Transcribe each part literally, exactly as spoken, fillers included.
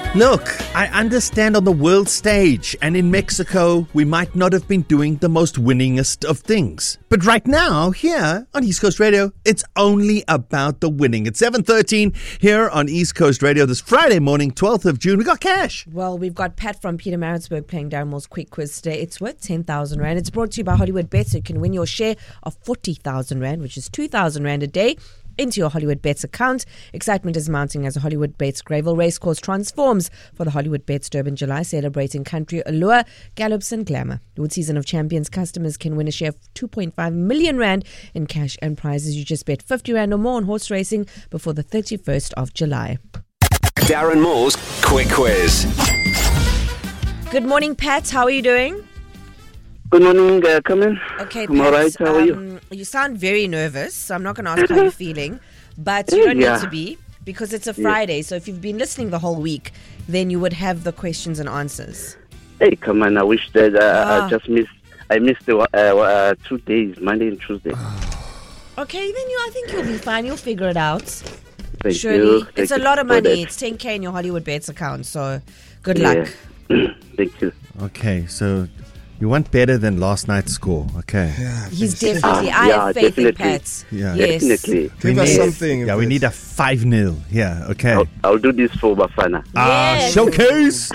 Look, I understand on the world stage and in Mexico, we might not have been doing the most winningest of things. But right now, here on East Coast Radio, it's only about the winning. It's seven thirteen here on East Coast Radio this Friday morning, twelfth of June. We got cash. Well, we've got Pat from Peter Maritzburg playing Darren Moore's quick quiz today. It's worth ten thousand rand. It's brought to you by Hollywood Bets. So you can win your share of forty thousand rand, which is two thousand rand a day, into your Hollywood Bets account. Excitement is mounting as a Hollywood Bets Greyville Racecourse transforms for the Hollywood Bets Durban July, celebrating country allure, gallops and glamour. With Season of Champions, customers can win a share of two point five million rand in cash and prizes. You just bet fifty rand or more on horse racing before the thirty-first of July. Darren Moore's Quick Quiz. Good morning, Pat. How are you doing? Good morning, uh, Carmen. Okay, I'm Pat, all right. How are you? um, you sound very nervous, so I'm not going to ask how you're feeling, but you don't Yeah. need to be, because it's a Friday, so if you've been listening the whole week, then you would have the questions and answers. Hey, come on. I wish that uh, Ah. I just missed. I missed the, uh, uh, two days, Monday and Tuesday. Okay, then you, I think you'll be fine. You'll figure it out. Thank Surely. you. It's Thank a you lot of for money. that. It's ten K in your Hollywood Bets account, so good Yeah. luck. Thank you. Okay, so you want better than last night's score. Okay. He's definitely, Ah, I yeah, have faith in definitely. Pat. Yeah. Yes. Definitely. We Give us need- something. Yeah, we need a five nil. Yeah, okay. I'll, I'll do this for Bafana. Ah, Yes. showcase.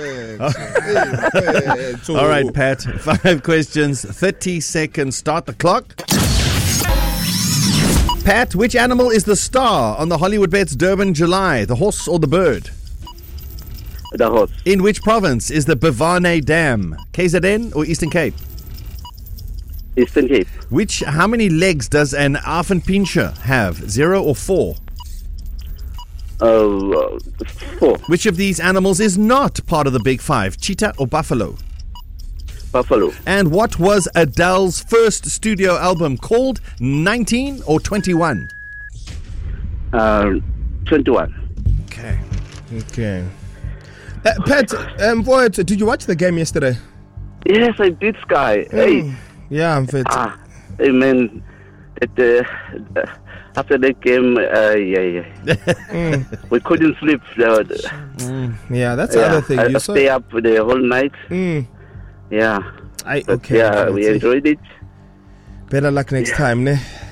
All All right, Pat. Five questions, thirty seconds. Start the clock. Pat, which animal is the star on the Hollywood Bets Durban July? The horse or the bird? The horse. In which province is the Bivane Dam? K Z N or Eastern Cape? Eastern Cape. Which, how many legs does an Affenpinscher have? Zero or four? Uh, four. Which of these animals is not part of the Big Five? Cheetah or buffalo? Buffalo. And what was Adele's first studio album called? nineteen or twenty-one? Uh, twenty-one. Okay. Okay. Uh, Pat, um, Void, did you watch the game yesterday? Yes, I did, Sky. Hey. Yeah, I'm fit. Ah, hey, man. At, uh, uh, after that game, uh, yeah, yeah. We couldn't sleep. Uh, Yeah, that's the yeah, other thing. I, You I saw. stay up the whole night. Mm. Yeah. I, But okay. yeah, okay, we okay. enjoyed it. Better luck next time, ne?